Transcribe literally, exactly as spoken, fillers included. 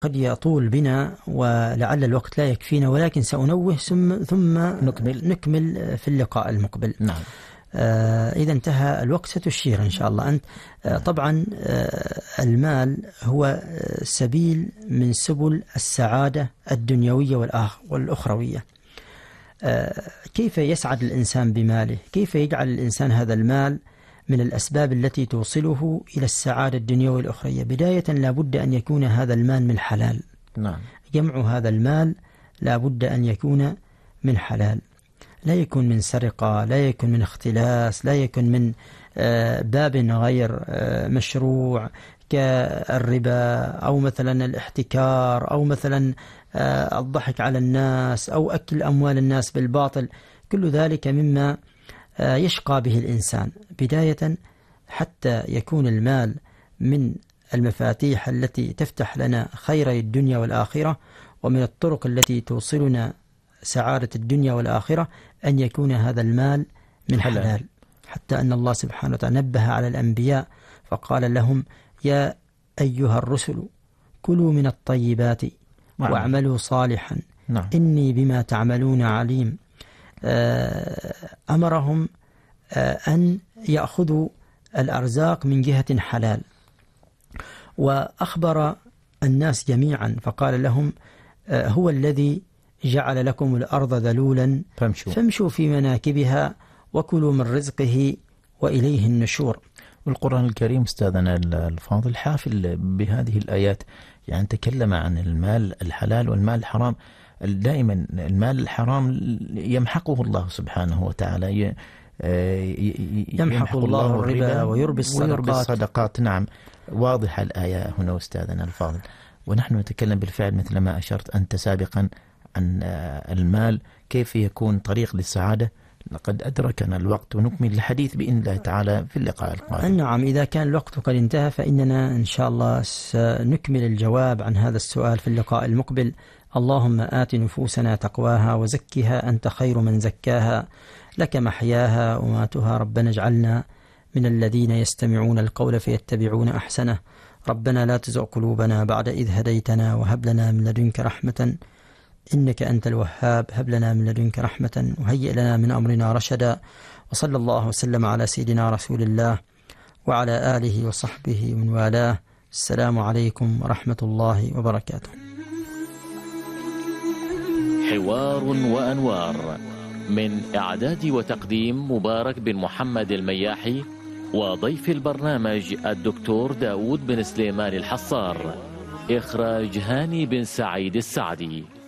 قد يطول بنا ولعل الوقت لا يكفينا، ولكن سأنوه ثم ثم نكمل نكمل في اللقاء المقبل. نعم. آه إذا انتهى الوقت ستشير إن شاء الله أنت. آه طبعا آه المال هو سبيل من سبل السعادة الدنيوية والأخروية. آه كيف يسعد الإنسان بماله؟ كيف يجعل الإنسان هذا المال من الأسباب التي توصله إلى السعادة الدنيوية والأخروية؟ بداية لا بد أن يكون هذا المال من حلال. نعم. جمع هذا المال لا بد أن يكون من حلال، لا يكون من سرقة، لا يكون من اختلاس، لا يكون من باب غير مشروع كالربا أو مثلا الاحتكار أو مثلا الضحك على الناس أو أكل أموال الناس بالباطل. كل ذلك مما يشقى به الإنسان. بداية حتى يكون المال من المفاتيح التي تفتح لنا خيري الدنيا والآخرة، ومن الطرق التي توصلنا سعادة الدنيا والآخرة أن يكون هذا المال من حلال. حلال. حتى أن الله سبحانه وتعالى نبه على الأنبياء فقال لهم: يا أيها الرسل كلوا من الطيبات نعم. واعملوا صالحا نعم. إني بما تعملون عليم. أمرهم أن يأخذوا الأرزاق من جهة حلال، وأخبر الناس جميعا فقال لهم: هو الذي جعل لكم الأرض ذلولا فامشوا, فامشوا في مناكبها وكلوا من رزقه وإليه النشور. والقرآن الكريم أستاذنا الفاضل حافل بهذه الآيات، يعني تكلم عن المال الحلال والمال الحرام. دائما المال الحرام يمحقه الله سبحانه وتعالى، يمحق الله الربا ويربي الصدقات. الصدقات نعم، واضحة الآية هنا أستاذنا الفاضل. ونحن نتكلم بالفعل مثل ما أشرت أنت سابقا عن المال كيف يكون طريق للسعادة. لقد أدركنا الوقت ونكمل الحديث بإذن الله تعالى في اللقاء القادم. نعم، إذا كان الوقت قد انتهى فإننا إن شاء الله سنكمل الجواب عن هذا السؤال في اللقاء المقبل. اللهم آت نفوسنا تقواها وزكها أنت خير من زكاها، لك محياها وماتها. ربنا اجعلنا من الذين يستمعون القول فيتبعون أحسنه. ربنا لا تزغ قلوبنا بعد إذ هديتنا وهب لنا من لدنك رحمة إنك أنت الوهاب. هب لنا من لدنك رحمة وهيئ لنا من أمرنا رشدا. وصلى الله وسلم على سيدنا رسول الله وعلى آله وصحبه ومن والاه. السلام عليكم ورحمة الله وبركاته. حوار وأنوار من إعداد وتقديم مبارك بن محمد المياحي، وضيف البرنامج الدكتور داود بن سليمان الحصار. إخراج هاني بن سعيد السعدي.